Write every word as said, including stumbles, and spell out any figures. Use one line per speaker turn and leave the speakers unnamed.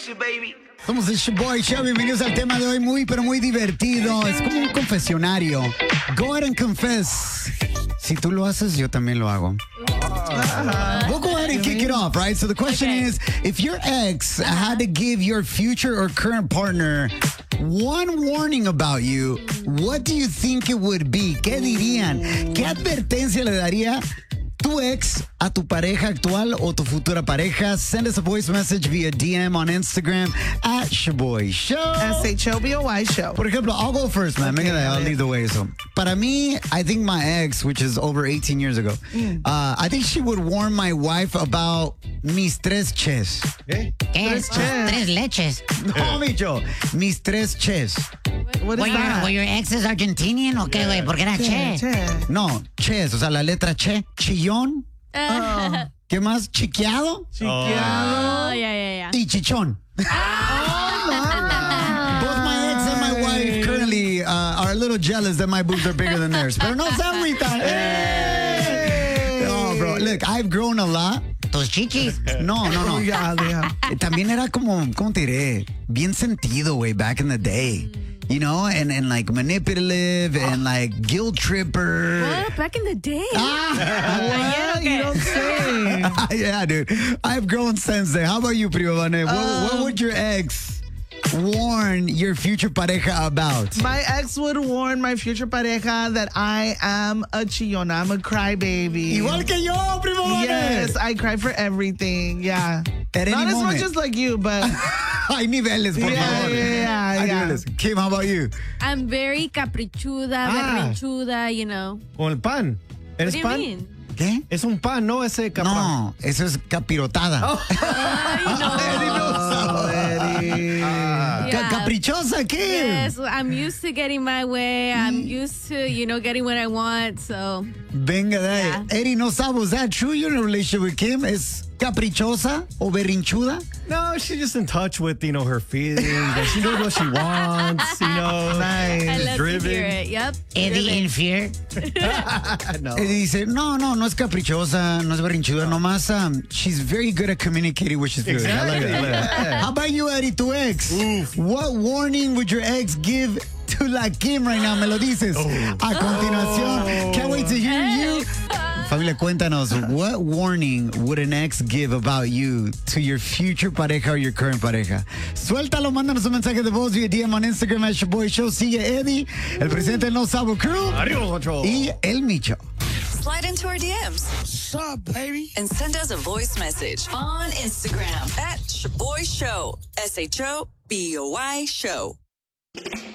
shit, baby.
Somos el Shoboy Show. Bienvenidos al tema de hoy. Muy, pero muy divertido. Es como un confesionario. Go ahead and confess. Si tú lo haces, yo también lo hago. Uh, we'll go ahead and kick it off, right? So the question okay. is, if your ex had to give your future or current partner one warning about you, what do you think it would be? ¿Qué dirían? ¿Qué advertencia le daría tu ex a tu pareja actual o tu futura pareja? Send us a voice message via D M on Instagram at Shoboy Show.
S H O B O Y Show.
Por ejemplo, I'll go first, man. Okay, I'll lead the way. So, para mí, I think my ex, which is over eighteen years ago, mm. uh, I think she would warn my wife about mis tres ches.
¿Qué?
¿Qué es? Tres leches.
No, bicho. Mis tres ches.
What is
were,
that?
Your, were your exes Argentinian o qué, güey? Porque era che.
che.
No, ches, o sea, la letra che. Chillón.
Oh.
¿Qué más? Chiqueado.
Chiqueado.
Oh, yeah, yeah, yeah.
Y chichón.
Oh, my.
Both my ex and my wife currently uh, are a little jealous that my boobs are bigger than theirs. Pero no se agüitan. Hey. No, bro. Look, I've grown a lot.
Tus chichis.
No, no, no.
Oh, yeah, yeah.
También era como, ¿cómo te diré? Bien sentido, güey, back in the day. You know, and, and like manipulative and like guilt tripper.
What? Back in the day?
Ah,
what? You don't say.
Yeah, dude. I've grown since then. How about you, Primo Vane? What, um, what would your ex warn your future pareja about?
My ex would warn my future pareja that I am a chillona. I'm a crybaby.
Igual que yo, Primo Vane.
Yes, I cry for everything. Yeah.
At
Not
any
as
moment.
much as like you, but...
Hay niveles, por
yeah,
favor.
Yeah, yeah,
Hay
yeah.
niveles. Kim, how about you?
I'm very caprichuda,
Ah.
berrinchuda, you know.
Con el pan.
What
¿Eres
do you
pan?
mean?
¿Qué?
Es un pan, no ese capaz.
No, eso es capirotada.
Oh.
Ay, no.
Oh, Eddie.
Ah.
Ca-
Yeah.
Caprichosa, ¿qué?
Yes, I'm used to getting my way. I'm used to, you know, getting what I want. So,
Venga de ahí.
Yeah.
Eddie, no sabes, is that true? You're in a relationship with Kim? ¿Es caprichosa o berrinchuda?
No, she's just in touch with, you know, her feelings. And she knows what she wants, you know.
Nice.
I love
driven.
to hear it. Yep.
Eddie
driven.
in fear.
No.
Eddie dice, no, no, no es caprichosa, no es berrinchuda, nomás um, she's very good at communicating what she's feeling. I like
Exactly.
that.
Yeah.
How about you, Eddie, tu ex?
Oof.
What warning would your ex give to la Kim right now? Me lo dices. A continuación. Can't wait to hear you. Familia, cuéntanos, what warning would an ex give about you to your future pareja or your current pareja? Suéltalo, mándanos un mensaje de voz via D M on Instagram at Shoboy Show. Sigue Eddie, el presidente del No Sabo Crew
Adiós, Ocho.
y el Micho.
Slide into our D Ms.
What's up, baby?
And send us a voice message on Instagram at Shoboy Show. S H O B O Y Show.